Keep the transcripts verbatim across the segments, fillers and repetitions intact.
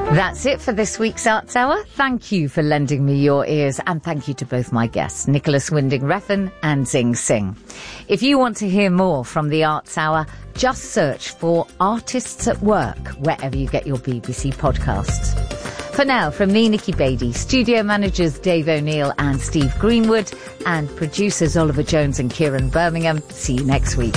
That's it for this week's Arts Hour. Thank you for lending me your ears, and thank you to both my guests, Nicholas Winding Refn and Zing Singh. If you want to hear more from the Arts Hour, just search for Artists at Work wherever you get your B B C podcasts. For now, from me, Nikki Beattie, studio managers Dave O'Neill and Steve Greenwood, and producers Oliver Jones and Kieran Birmingham, see you next week.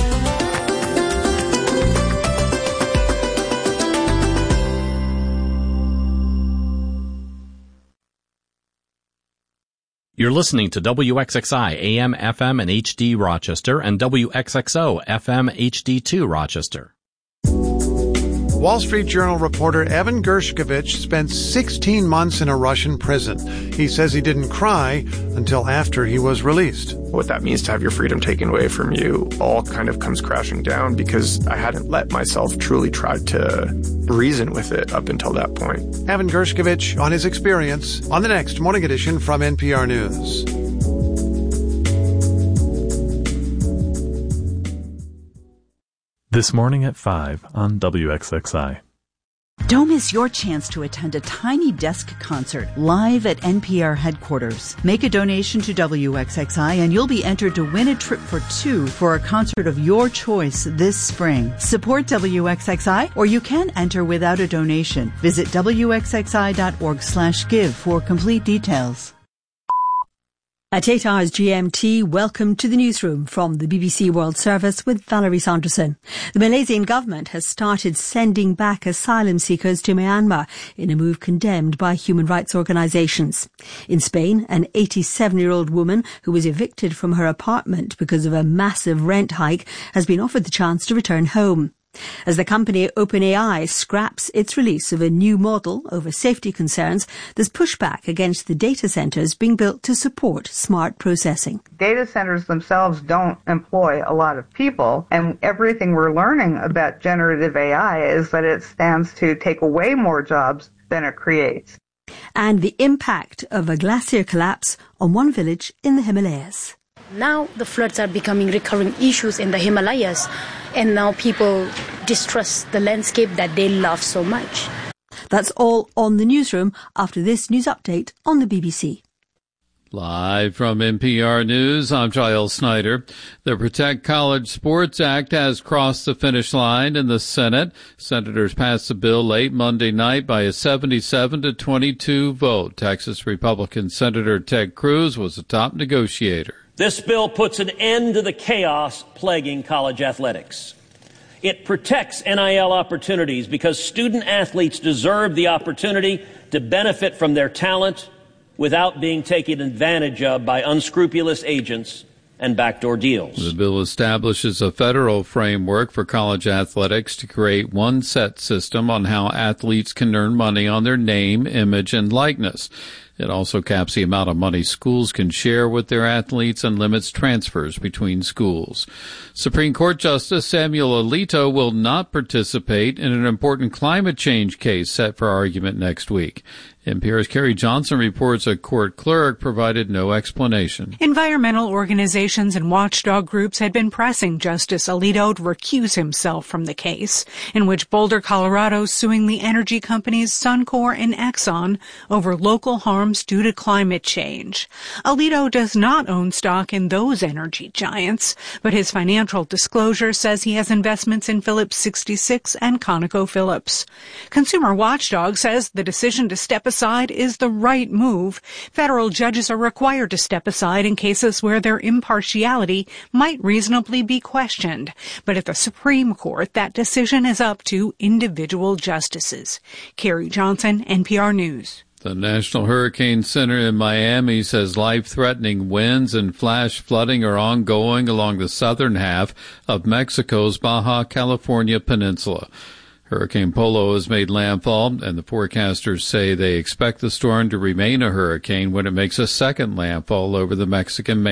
You're listening to W X X I A M, F M, and H D Rochester and W X X O F M H D two Rochester. Wall Street Journal reporter Evan Gershkovich spent sixteen months in a Russian prison. He says he didn't cry until after he was released. What that means to have your freedom taken away from you all kind of comes crashing down because I hadn't let myself truly try to reason with it up until that point. Evan Gershkovich on his experience on the next Morning Edition from N P R News. This morning at five on W X X I. Don't miss your chance to attend a Tiny Desk concert live at N P R headquarters. Make a donation to W X X I and you'll be entered to win a trip for two for a concert of your choice this spring. Support W X X I or you can enter without a donation. Visit W X X I dot org slash give for complete details. At eight hours G M T, welcome to the newsroom from the B B C World Service with Valerie Sanderson. The Malaysian government has started sending back asylum seekers to Myanmar in a move condemned by human rights organisations. In Spain, an eighty-seven-year-old woman who was evicted from her apartment because of a massive rent hike has been offered the chance to return home. As the company OpenAI scraps its release of a new model over safety concerns, there's pushback against the data centres being built to support smart processing. Data centers themselves don't employ a lot of people, and everything we're learning about generative A I is that it stands to take away more jobs than it creates. And the impact of a glacier collapse on one village in the Himalayas. Now the floods are becoming recurring issues in the Himalayas, and now people distrust the landscape that they love so much. That's all on the newsroom after this news update on the B B C. Live from N P R News, I'm Giles Snyder. The Protect College Sports Act has crossed the finish line in the Senate. Senators passed the bill late Monday night by a seventy-seven to twenty-two vote. Texas Republican Senator Ted Cruz was the top negotiator. This bill puts an end to the chaos plaguing college athletics. It protects N I L opportunities because student athletes deserve the opportunity to benefit from their talent without being taken advantage of by unscrupulous agents and backdoor deals. The bill establishes a federal framework for college athletics to create one set system on how athletes can earn money on their name, image, and likeness. It also caps the amount of money schools can share with their athletes and limits transfers between schools. Supreme Court Justice Samuel Alito will not participate in an important climate change case set for argument next week. N P R's Carrie Johnson reports a court clerk provided no explanation. Environmental organizations and watchdog groups had been pressing Justice Alito to recuse himself from the case, in which Boulder, Colorado is suing the energy companies Suncor and Exxon over local harms due to climate change. Alito does not own stock in those energy giants, but his financial disclosure says he has investments in Phillips sixty-six and ConocoPhillips. Consumer Watchdog says the decision to step aside is the right move. Federal judges are required to step aside in cases where their impartiality might reasonably be questioned. But at the Supreme Court, that decision is up to individual justices. Carrie Johnson, N P R News. The National Hurricane Center in Miami says life-threatening winds and flash flooding are ongoing along the southern half of Mexico's Baja California Peninsula. Hurricane Polo has made landfall, and the forecasters say they expect the storm to remain a hurricane when it makes a second landfall over the Mexican